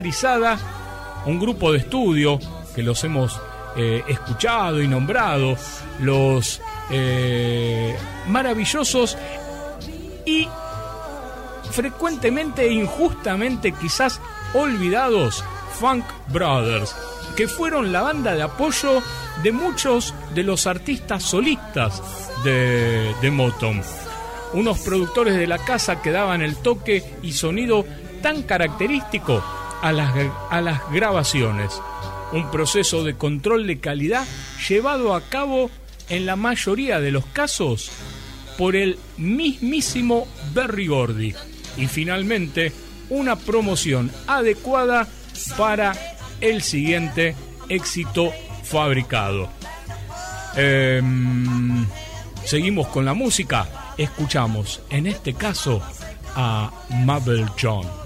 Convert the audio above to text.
un grupo de estudio que los hemos escuchado y nombrado, los maravillosos y frecuentemente e injustamente quizás olvidados Funk Brothers, que fueron la banda de apoyo de muchos de los artistas solistas de Motown. Unos productores de la casa que daban el toque y sonido tan característico a las grabaciones. Un proceso de control de calidad llevado a cabo en la mayoría de los casos por el mismísimo Berry Gordy. Y finalmente, una promoción adecuada para el siguiente éxito fabricado. Seguimos con la música. Escuchamos, en este caso, a Mabel John.